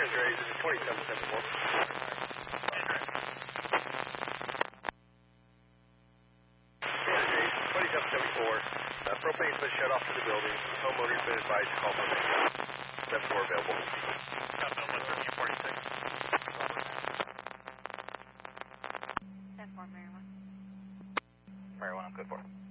is ready. This is 2774. Container 2774. Propane's been shut off to the building. Homeowner's been advised to call propane. 7-4 available. Council 11346. 10-4, Mary 1. Mary 1, I'm good for.